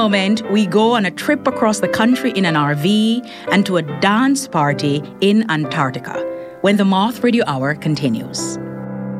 moment, we go on a trip across the country in an RV and to a dance party in Antarctica when the Moth Radio Hour continues.